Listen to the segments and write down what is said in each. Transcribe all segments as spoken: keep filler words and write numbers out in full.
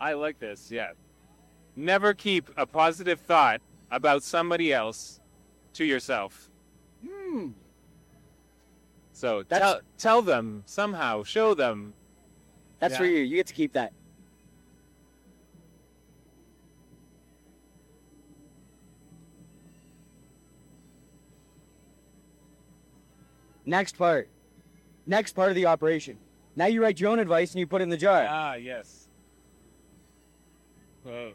I like this, yeah. Never keep a positive thought about somebody else to yourself. Hmm. So That's- tell tell them somehow, show them. That's Yeah. for you. You get to keep that. Next part. Next part of the operation. Now you write your own advice and you put it in the jar. Ah, yes. Whoa.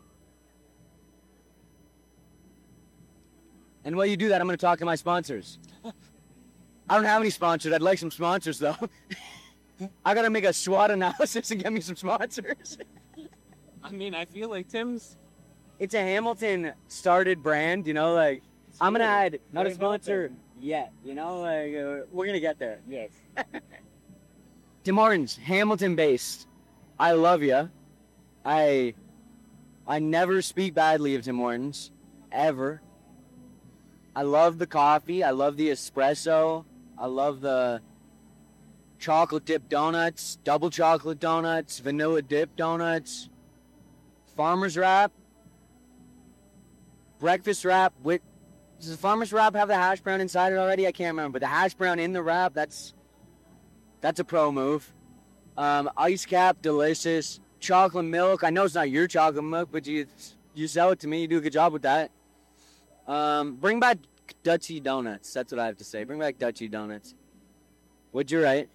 And while you do that, I'm going to talk to my sponsors. I don't have any sponsors. I'd like some sponsors, though. I got to make a SWOT analysis and get me some sponsors. I mean, I feel like Tim's. It's a Hamilton started brand, you know, like, I'm going to add, not a Very sponsor Hamilton. yet, you know, like, uh, we're going to get there. Yes. Tim Hortons, Hamilton based. I love ya. I, I never speak badly of Tim Hortons, ever. I love the coffee. I love the espresso. I love the chocolate dip donuts, double chocolate donuts, vanilla dip donuts, farmer's wrap, breakfast wrap with. Does the farmer's wrap have the hash brown inside it already? I can't remember. But the hash brown in the wrap, that's that's a pro move. Um, ice cap, delicious. Chocolate milk. I know it's not your chocolate milk, but you you sell it to me. You do a good job with that. Um, bring back Dutchy Donuts. That's what I have to say. Bring back Dutchy Donuts. Would you write?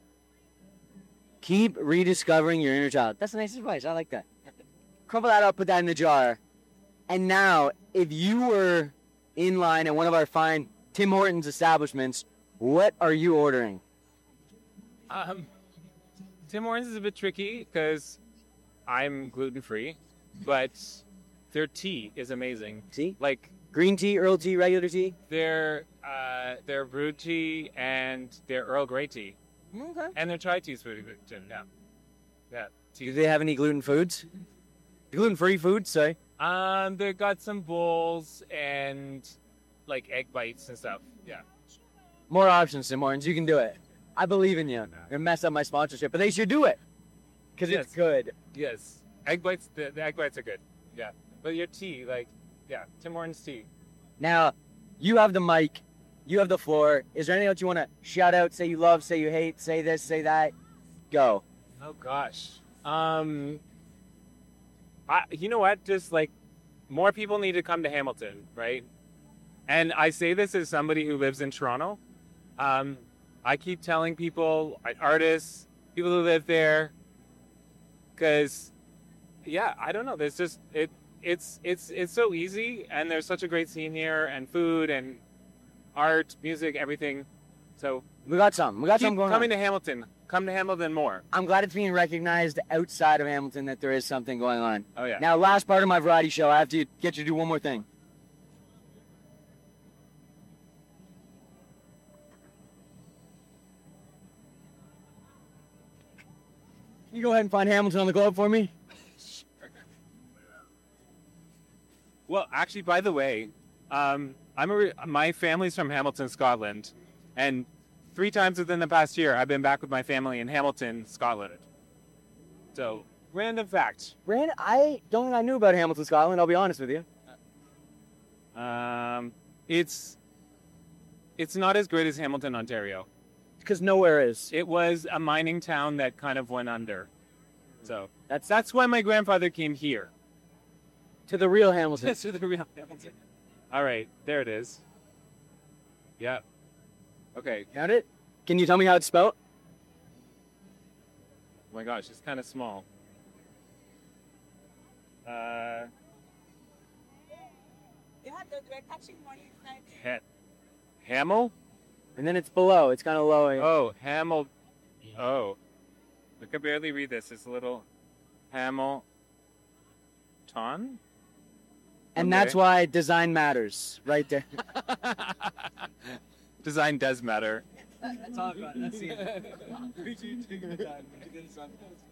Keep rediscovering your inner child. That's a nice advice. I like that. Crumple that up, put that in the jar. And now, if you were in line at one of our fine Tim Hortons establishments, what are you ordering? Um, Tim Hortons is a bit tricky because I'm gluten free, but their tea is amazing. Tea? Like Green tea, Earl tea, regular tea? their uh, their brewed tea and their Earl Grey tea, Okay. and their chai tea is pretty good too. Yeah, yeah. Do Tea. they have any gluten foods? Gluten-free foods, sorry. Um, they got some bowls and like egg bites and stuff. Yeah. More options, Tim Hortons. You can do it. I believe in you. I'm gonna mess up my sponsorship, but they should do it. Because Yes. it's good. Yes. Egg bites. The, the egg bites are good. Yeah. But your tea, like, yeah, Tim Hortons tea. Now, you have the mic. You have the floor. Is there anything else you want to shout out, say you love, say you hate, say this, say that? Go. Oh gosh. Um. I. You know what? Just like, more people need to come to Hamilton, right? And I say this as somebody who lives in Toronto. Um, I keep telling people, like, artists, people who live there, because, yeah, I don't know. There's just it. It's it's it's so easy, and there's such a great scene here, and food, and art, music, everything. So We got something. We got keep something going coming on. to Hamilton. Come to Hamilton more. I'm glad it's being recognized outside of Hamilton that there is something going on. Oh yeah. Now, last part of my variety show, I have to get you to do one more thing. Can you go ahead and find Hamilton on the globe for me? Well, actually, by the way, um, I'm a re- my family's from Hamilton, Scotland, and three times within the past year, I've been back with my family in Hamilton, Scotland. So, random fact. Brand, I don't think I knew about Hamilton, Scotland. I'll be honest with you. Um, it's it's not as great as Hamilton, Ontario. Because nowhere is. It was a mining town that kind of went under. So That's that's why my grandfather came here. to the real Hamilton. That's the real Hamilton. All right, there it is. Yeah. Okay. Got it? Can you tell me how it's spelled? Oh my gosh, it's kind of small. Uh, Yeah, the, we're touching one inside. ha- Hamel? And then it's below. It's kind of low. Oh, Hamil. Oh, I can barely read this. It's a little Hamilton. And that's okay. why design matters, right there. Design does matter. That's all I've got. That's it.